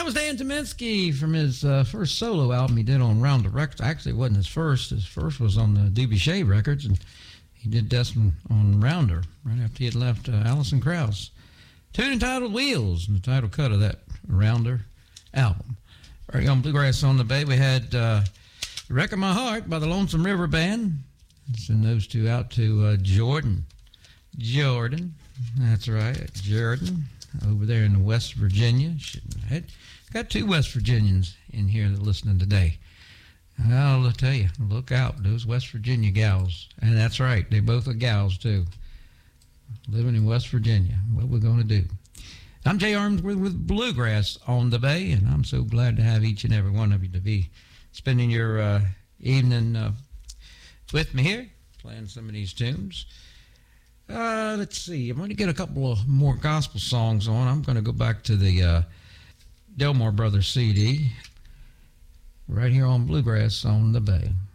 was Dan Tyminski from his first solo album he did on Rounder Records. Actually, it wasn't his first. His first was on the Doobie Shea Records, and he did this on Rounder right after he had left Alison Krauss. Tune entitled Wheels, and the title cut of that Rounder album. Right on Bluegrass on the Bay, we had Wrecking My Heart by the Lonesome River Band. Send those two out to Jordan, that's right, Jordan, over there in West Virginia. Got two West Virginians in here that are listening today. I'll tell you, look out, those West Virginia gals. And that's right, they both are gals too. Living in West Virginia, what we're going to do. I'm Jay Armsworth with Bluegrass on the Bay, and I'm so glad to have each and every one of you to be spending your evening with me here, playing some of these tunes. Let's see, I'm going to get a couple of more gospel songs on. I'm going to go back to the Delmore Brothers CD right here on Bluegrass on the Bay.